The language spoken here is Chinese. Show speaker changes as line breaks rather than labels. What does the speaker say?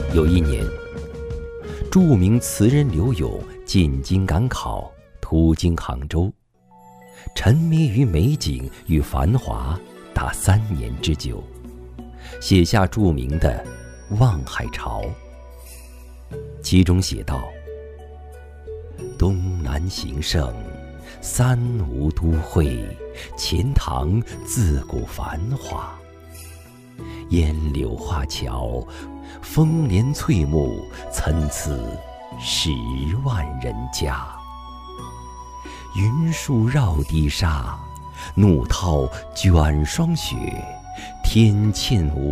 有一年，著名词人柳永进京赶考，途经杭州，沉迷于美景与繁华达3年之久，写下著名的《望海潮》。其中写道：东南形胜，三吴都会，钱塘自古繁华。烟柳画桥，风帘翠幕，参差10万人家。云树绕堤沙，怒涛卷霜雪，天堑无